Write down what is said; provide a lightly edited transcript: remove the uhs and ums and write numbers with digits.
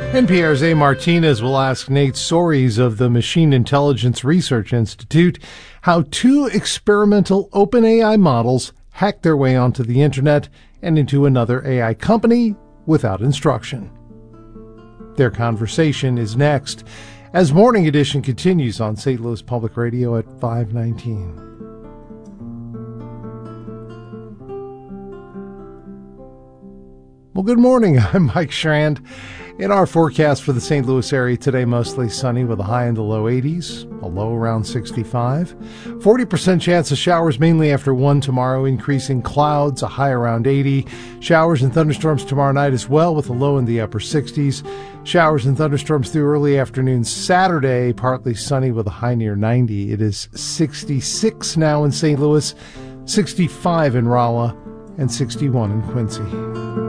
NPR's A. Martinez will ask Nate Soares of the Machine Intelligence Research Institute how two experimental OpenAI models hacked their way onto the internet and into another AI company without instruction. Their conversation is next as Morning Edition continues on St. Louis Public Radio at 5:19. Well, good morning. I'm Mike Schrand. In our forecast for the St. Louis area today, mostly sunny with a high in the low 80s, a low around 65. 40% chance of showers mainly after 1 tomorrow, increasing clouds, a high around 80. Showers and thunderstorms tomorrow night as well with a low in the upper 60s. Showers and thunderstorms through early afternoon Saturday, partly sunny with a high near 90. It is 66 now in St. Louis, 65 in Rolla, and 61 in Quincy.